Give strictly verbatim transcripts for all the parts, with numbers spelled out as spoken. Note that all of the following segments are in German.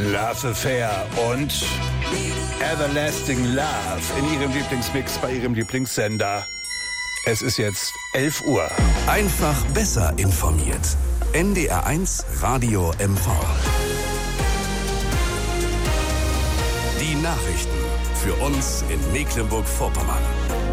Love Affair und Everlasting Love in ihrem Lieblingsmix bei ihrem Lieblingssender. Es ist jetzt elf Uhr. Einfach besser informiert. N D R eins Radio M V. Die Nachrichten für uns in Mecklenburg-Vorpommern.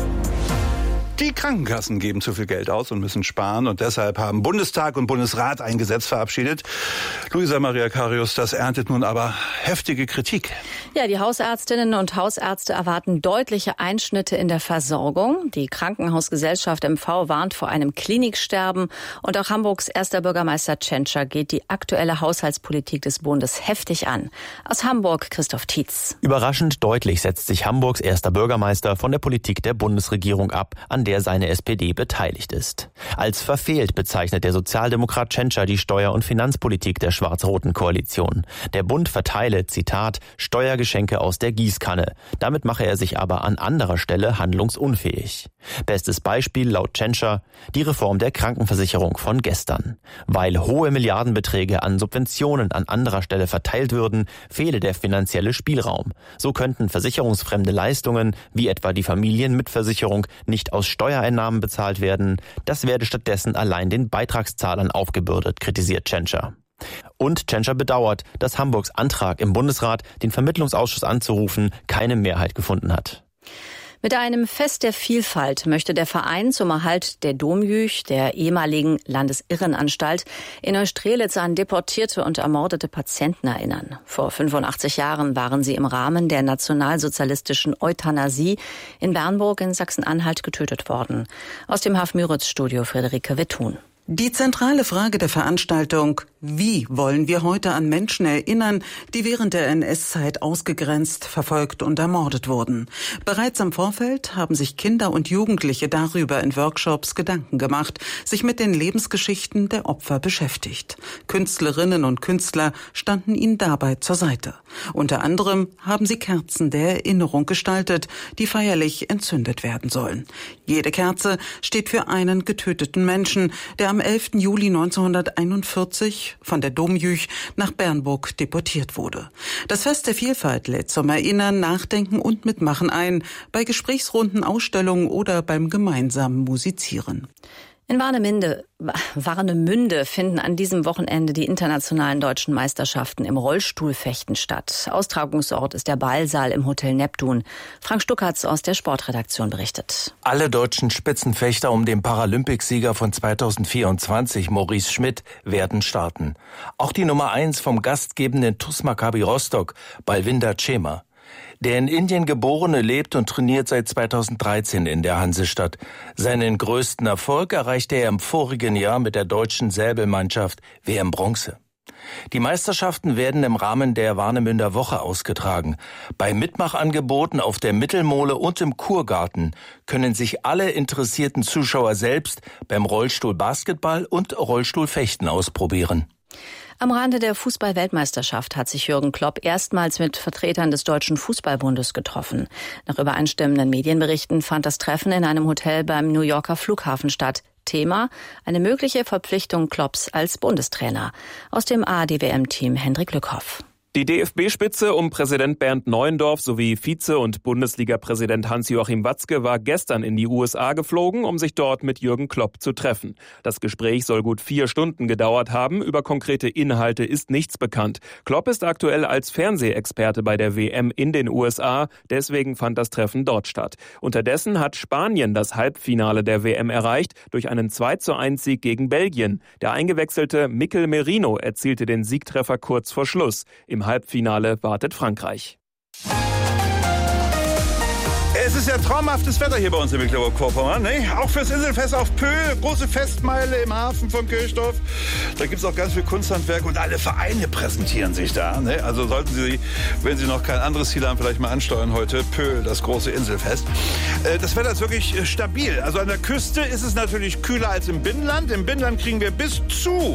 Die Krankenkassen geben zu viel Geld aus und müssen sparen. Und deshalb haben Bundestag und Bundesrat ein Gesetz verabschiedet. Luisa Maria Karius, das erntet nun aber heftige Kritik. Ja, die Hausärztinnen und Hausärzte erwarten deutliche Einschnitte in der Versorgung. Die Krankenhausgesellschaft M V warnt vor einem Kliniksterben. Und auch Hamburgs erster Bürgermeister Tschentscher geht die aktuelle Haushaltspolitik des Bundes heftig an. Aus Hamburg Christoph Tietz. Überraschend deutlich setzt sich Hamburgs erster Bürgermeister von der Politik der Bundesregierung ab, an der seine S P D beteiligt ist. Als verfehlt bezeichnet der Sozialdemokrat Tschentscher die Steuer- und Finanzpolitik der schwarz-roten Koalition. Der Bund verteile, Zitat, Steuergeschenke aus der Gießkanne. Damit mache er sich aber an anderer Stelle handlungsunfähig. Bestes Beispiel laut Tschentscher die Reform der Krankenversicherung von gestern. Weil hohe Milliardenbeträge an Subventionen an anderer Stelle verteilt würden, fehle der finanzielle Spielraum. So könnten versicherungsfremde Leistungen, wie etwa die Familienmitversicherung, nicht aus Steuereinnahmen bezahlt werden. Das werde stattdessen allein den Beitragszahlern aufgebürdet, kritisiert Tschentscher. Und Tschentscher bedauert, dass Hamburgs Antrag im Bundesrat, den Vermittlungsausschuss anzurufen, keine Mehrheit gefunden hat. Mit einem Fest der Vielfalt möchte der Verein zum Erhalt der Domjüch, der ehemaligen Landesirrenanstalt, in Neustrelitz an deportierte und ermordete Patienten erinnern. Vor fünfundachtzig Jahren waren sie im Rahmen der nationalsozialistischen Euthanasie in Bernburg in Sachsen-Anhalt getötet worden. Aus dem Haf-Müritz-Studio Friederike Wittun. Die zentrale Frage der Veranstaltung: Wie wollen wir heute an Menschen erinnern, die während der N S-Zeit ausgegrenzt, verfolgt und ermordet wurden? Bereits im Vorfeld haben sich Kinder und Jugendliche darüber in Workshops Gedanken gemacht, sich mit den Lebensgeschichten der Opfer beschäftigt. Künstlerinnen und Künstler standen ihnen dabei zur Seite. Unter anderem haben sie Kerzen der Erinnerung gestaltet, die feierlich entzündet werden sollen. Jede Kerze steht für einen getöteten Menschen, der am elften Juli neunzehnhunderteinundvierzig von der Domjüch nach Bernburg deportiert wurde. Das Fest der Vielfalt lädt zum Erinnern, Nachdenken und Mitmachen ein, bei Gesprächsrunden, Ausstellungen oder beim gemeinsamen Musizieren. In Warnemünde, Warnemünde finden an diesem Wochenende die internationalen deutschen Meisterschaften im Rollstuhlfechten statt. Austragungsort ist der Ballsaal im Hotel Neptun. Frank Stuckatz aus der Sportredaktion berichtet. Alle deutschen Spitzenfechter um den Paralympicsieger von zweitausendvierundzwanzig, Maurice Schmidt, werden starten. Auch die Nummer eins vom gastgebenden TuS Maccabi Rostock, Balwinder Cema. Der in Indien geborene lebt und trainiert seit zweitausenddreizehn in der Hansestadt. Seinen größten Erfolg erreichte er im vorigen Jahr mit der deutschen Säbelmannschaft W M Bronze. Die Meisterschaften werden im Rahmen der Warnemünder Woche ausgetragen. Bei Mitmachangeboten auf der Mittelmole und im Kurgarten können sich alle interessierten Zuschauer selbst beim Rollstuhlbasketball und Rollstuhlfechten ausprobieren. Am Rande der Fußball-Weltmeisterschaft hat sich Jürgen Klopp erstmals mit Vertretern des Deutschen Fußballbundes getroffen. Nach übereinstimmenden Medienberichten fand das Treffen in einem Hotel beim New Yorker Flughafen statt. Thema: eine mögliche Verpflichtung Klopps als Bundestrainer. Aus dem A R D W M-Team Hendrik Lückhoff. Die D F B-Spitze um Präsident Bernd Neuendorf sowie Vize- und Bundesliga-Präsident Hans-Joachim Watzke war gestern in die U S A geflogen, um sich dort mit Jürgen Klopp zu treffen. Das Gespräch soll gut vier Stunden gedauert haben. Über konkrete Inhalte ist nichts bekannt. Klopp ist aktuell als Fernsehexperte bei der W M in den U S A. Deswegen fand das Treffen dort statt. Unterdessen hat Spanien das Halbfinale der W M erreicht durch einen zwei zu eins Sieg gegen Belgien. Der eingewechselte Mikel Merino erzielte den Siegtreffer kurz vor Schluss. Im Halbfinale wartet Frankreich. Es ist ja traumhaftes Wetter hier bei uns in Mecklenburg-Vorpommern, ne? Auch fürs Inselfest auf Pöhl, große Festmeile im Hafen von Kirchdorf. Da gibt es auch ganz viel Kunsthandwerk und alle Vereine präsentieren sich da, ne? Also sollten Sie, wenn Sie noch kein anderes Ziel haben, vielleicht mal ansteuern heute. Pöhl, das große Inselfest. Das Wetter ist wirklich stabil. Also an der Küste ist es natürlich kühler als im Binnenland. Im Binnenland kriegen wir bis zu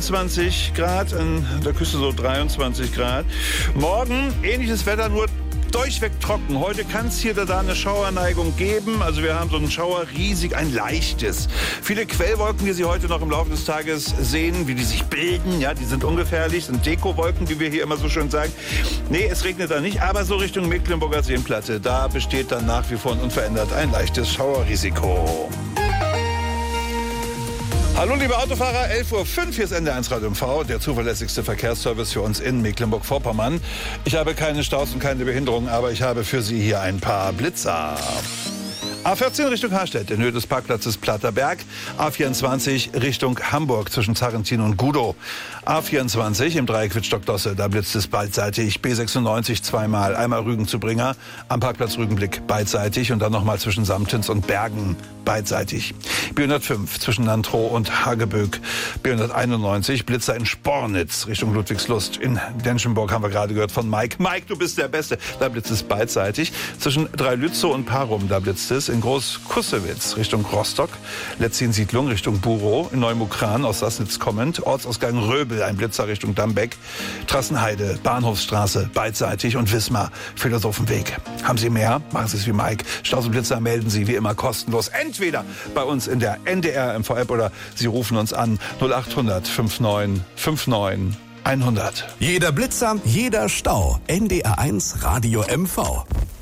achtundzwanzig Grad, an der Küste so dreiundzwanzig Grad. Morgen ähnliches Wetter, nur Durchweg trocken. Heute kann es hier da eine Schauerneigung geben. Also wir haben so einen Schauerrisiko, ein leichtes. Viele Quellwolken, die Sie heute noch im Laufe des Tages sehen, wie die sich bilden. Ja, die sind ungefährlich, sind Dekowolken, wie wir hier immer so schön sagen. Nee, es regnet da nicht, aber so Richtung Mecklenburger Seenplatte. Da besteht dann nach wie vor unverändert ein leichtes Schauerrisiko. Hallo liebe Autofahrer, elf Uhr fünf, hier ist N D R eins Radio M V, der zuverlässigste Verkehrsservice für uns in Mecklenburg-Vorpommern. Ich habe keine Staus und keine Behinderung, aber ich habe für Sie hier ein paar Blitzer. A vierzehn Richtung Harstedt in Höhe des Parkplatzes Platterberg. A vierundzwanzig Richtung Hamburg zwischen Zarrentin und Gudow. A vierundzwanzig im Dreieck Wittstock-Dosse, da blitzt es beidseitig. B sechsundneunzig zweimal, einmal Rügen zu Bringer, am Parkplatz Rügenblick beidseitig und dann nochmal zwischen Samtens und Bergen beidseitig. B hundertfünf zwischen Nantrow und Hageböck. B hunderteinundneunzig Blitzer in Spornitz Richtung Ludwigslust. In Denschenburg haben wir gerade gehört von Mike. Mike, du bist der Beste. Da blitzt es beidseitig. Zwischen Dreilützow und Parum, da blitzt es. In Groß-Kussewitz Richtung Rostock, Letzin-Siedlung Richtung Burow, in Neumukran aus Sassnitz kommend, Ortsausgang Röbel, ein Blitzer Richtung Dambeck, Trassenheide, Bahnhofsstraße, beidseitig und Wismar, Philosophenweg. Haben Sie mehr? Machen Sie es wie Mike. Staus und Blitzer melden Sie wie immer kostenlos. Entweder bei uns in der N D R M V-App oder Sie rufen uns an null acht hundert neunundfünfzig neunundfünfzig hundert. Jeder Blitzer, jeder Stau. N D R eins Radio M V.